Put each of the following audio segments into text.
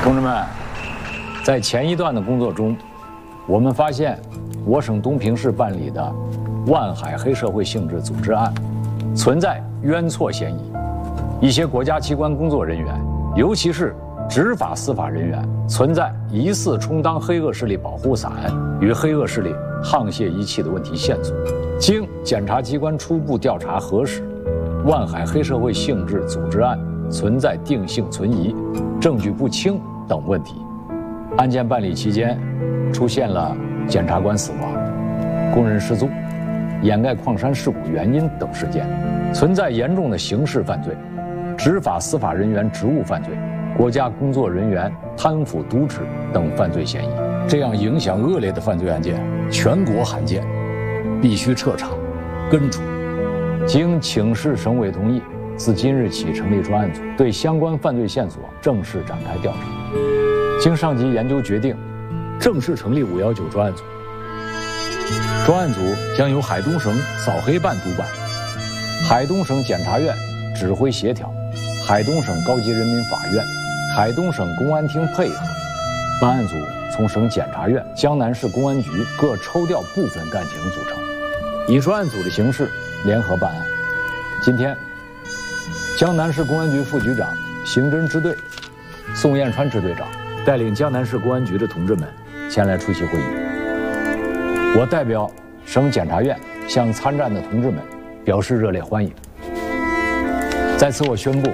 同志们，在前一段的工作中，我们发现我省东平市办理的万海黑社会性质组织案存在冤错嫌疑，一些国家机关工作人员，尤其是执法司法人员，存在疑似充当黑恶势力保护伞与黑恶势力沆瀣一气的问题线索。经检察机关初步调查核实，万海黑社会性质组织案存在定性存疑、证据不清等问题。案件办理期间，出现了检察官死亡、工人失踪、掩盖矿山事故原因等事件，存在严重的刑事犯罪、执法司法人员职务犯罪、国家工作人员贪腐渎职等犯罪嫌疑。这样影响恶劣的犯罪案件，全国罕见，必须彻查、根除。经请示省委同意，自今日起成立专案组，对相关犯罪线索正式展开调查。经上级研究决定，正式成立519专案组。专案组将由海东省扫黑办督办，海东省检察院指挥协调，海东省高级人民法院、海东省公安厅配合。办案组从省检察院、江南市公安局各抽调部分干警组成，以专案组的形式联合办案。今天，江南市公安局副局长、刑侦支队宋彦川支队长带领江南市公安局的同志们前来出席会议。我代表省检察院向参战的同志们表示热烈欢迎。在此，我宣布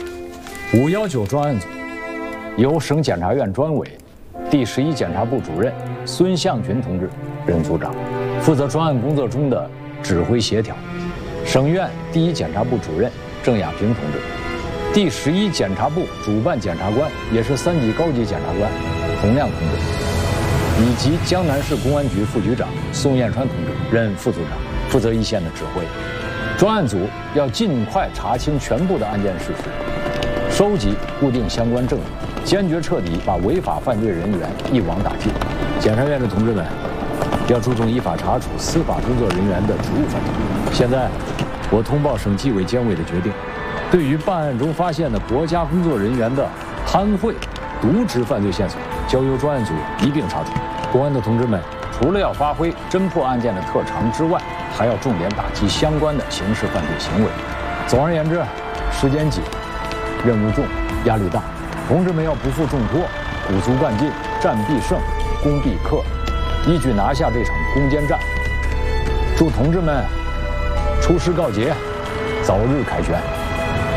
，519专案组由省检察院专委、第11检察部主任孙向群同志任组长，负责专案工作中的指挥协调；省院第1检察部主任郑亚平同志，第11检察部主办检察官也是3级高级检察官洪亮同志，以及江南市公安局副局长宋彦川同志任副组长，负责一线的指挥。专案组要尽快查清全部的案件事实，收集固定相关证据，坚决彻底把违法犯罪人员一网打尽。检察院的同志们要注重依法查处司法工作人员的职务犯罪。现在，我通报省纪委监委的决定，对于办案中发现的国家工作人员的贪贿、渎职犯罪线索，交由专案组一并查处。公安的同志们，除了要发挥侦破案件的特长之外，还要重点打击相关的刑事犯罪行为。总而言之，时间紧，任务重，压力大，同志们要不负重托，鼓足干劲，战必胜，攻必克，一举拿下这场攻坚战。祝同志们出师告捷，早日凯旋。